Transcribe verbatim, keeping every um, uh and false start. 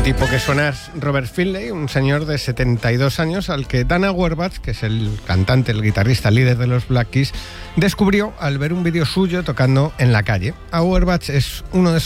Este tipo que suena es Robert Finlay, un señor de setenta y dos años al que Dan Auerbach, que es el cantante, el guitarrista líder de los Black Keys, descubrió al ver un vídeo suyo tocando en la calle. Auerbach es uno de esos